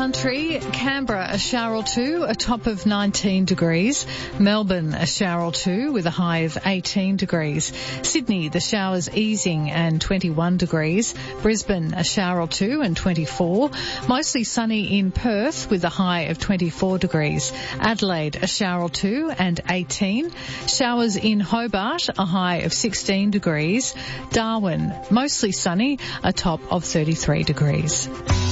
country, Canberra a shower or two, a top of 19 degrees. Melbourne a shower or two with a high of 18 degrees. Sydney the showers easing and 21 degrees. Brisbane a shower or two and 24. Mostly sunny in Perth with a high of 24 degrees. Adelaide a shower or two and 18. Showers in Hobart, a high of 16 degrees. Darwin mostly sunny, a top of 33 degrees.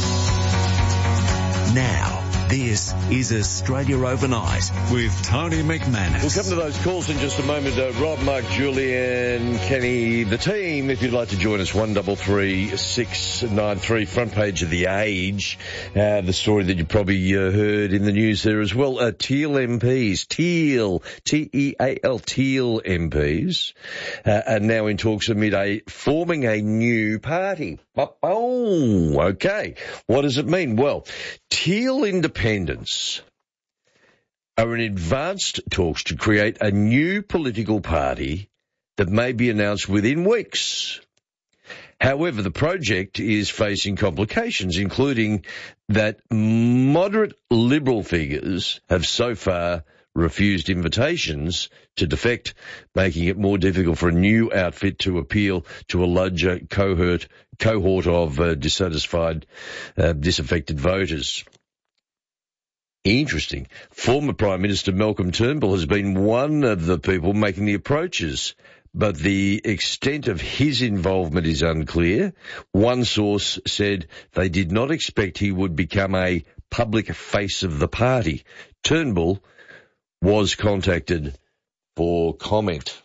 Now, this is Australia Overnight with Tony McManus. We'll come to those calls in just a moment. Rob, Mark, Julian, Kenny, the team, if you'd like to join us, 133 693, front page of The Age. The story that you probably heard in the news there as well. Teal MPs, T-E-A-L, Teal MPs, are now in talks amid forming a new party. Oh, okay. What does it mean? Well, Teal Independents are in advanced talks to create a new political party that may be announced within weeks. However, the project is facing complications, including that moderate Liberal figures have so far refused invitations to defect, making it more difficult for a new outfit to appeal to a larger cohort of disaffected voters. Interesting. Former Prime Minister Malcolm Turnbull has been one of the people making the approaches, but the extent of his involvement is unclear. One source said they did not expect he would become a public face of the party. Turnbull was contacted for comment.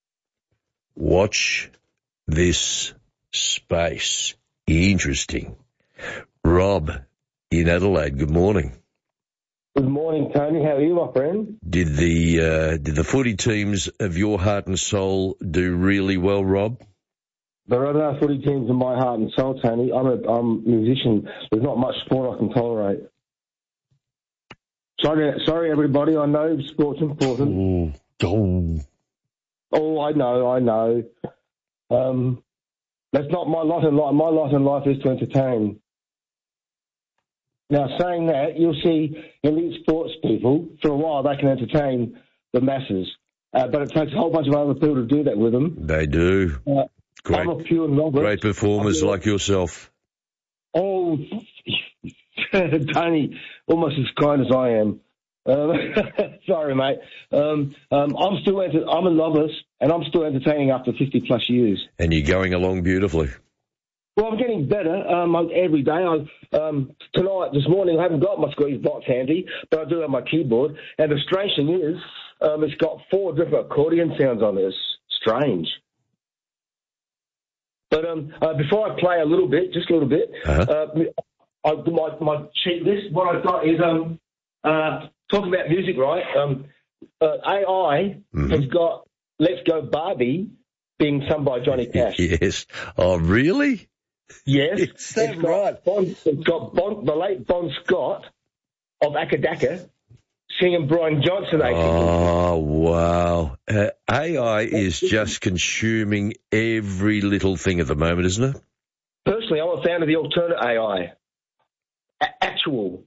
Watch this space. Interesting. Rob in Adelaide, good morning. Good morning, Tony. How are you, my friend? Did the footy teams of your heart and soul do really well, Rob? There are no footy teams in my heart and soul, Tony. I'm a musician. There's not much sport I can tolerate. Sorry, everybody. I know sport's important. Oh, I know. That's not my lot in life. My lot in life is to entertain. Now, saying that, you'll see elite sports people, for a while, they can entertain the masses. But it takes a whole bunch of other people to do that with them. They do. Great performers like yourself. Oh, Tony, almost as kind as I am. Sorry, mate. I'm a novice, and I'm still entertaining after 50 plus years. And you're going along beautifully. Well, I'm getting better every day. This morning, I haven't got my squeeze box handy, but I do have my keyboard. And the strange thing is, it's got 4 different accordion sounds on it. It's strange. But before I play just a little bit, my cheat list, what I've got is talking about music, right? AI has got "Let's Go Barbie" being sung by Johnny Cash. Yes. Oh, really? Yes. Is that right? It's got the late Bon Scott of Akadaka singing Brian Johnson. Oh, wow. AI is just consuming every little thing at the moment, isn't it? Personally, I'm a fan of the alternate AI. Actual.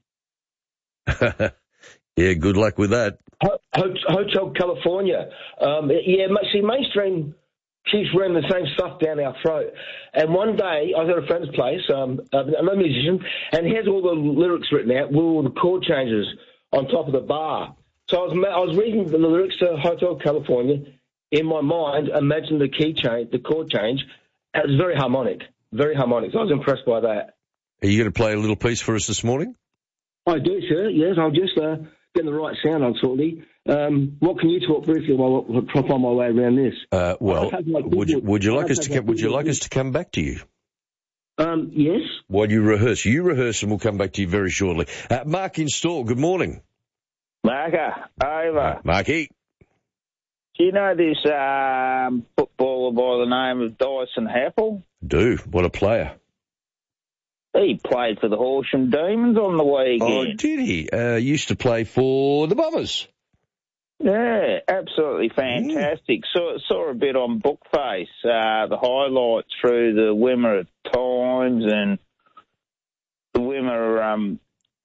Yeah, good luck with that. Hotel California. Mainstream keeps running the same stuff down our throat. And one day, I was at a friend's place, I'm a musician, and he has all the lyrics written out with all the chord changes on top of the bar. So I was reading the lyrics to Hotel California in my mind, imagine the chord change, and it was very harmonic. Very harmonic. So I was impressed by that. Are you going to play a little piece for us this morning? I do, sir. Yes, I'll just get the right sound on shortly. What can you talk briefly while I prop on my way around this? Would you like us to come back to you? Yes. While you rehearse. You rehearse and we'll come back to you very shortly. Mark in store, good morning. Marker, over. Marky. Do you know this footballer by the name of Dyson Happel? Do. What a player. He played for the Horsham Demons on the weekend. Oh, did he? Used to play for the Bombers. Yeah, absolutely fantastic. Saw a bit on Bookface, the highlights through the Wimmera Times and the Wimmera